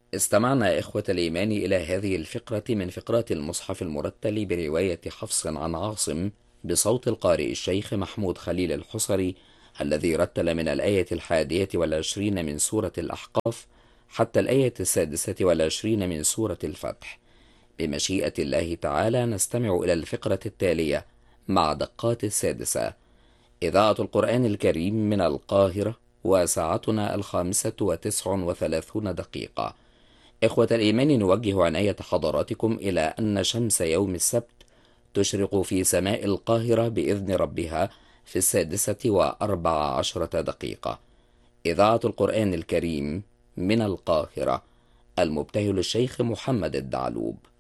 استمعنا إخوة الإيمان إلى هذه الفقرة من فقرات المصحف المرتل برواية حفص عن عاصم بصوت القارئ الشيخ محمود خليل الحصري، الذي رتل من الآية 21 من سورة الأحقاف حتى الآية 26 من سورة الفتح. بمشيئة الله تعالى نستمع إلى الفقرة التالية مع دقات السادسة. إذاعة القرآن الكريم من القاهرة، وساعتنا 5:39. إخوة الإيمان، نوجه عناية حضراتكم إلى أن شمس يوم السبت تشرق في سماء القاهرة بإذن ربها في 6:14. إذاعة القرآن الكريم من القاهرة، المبتهل الشيخ محمد الدعلوب.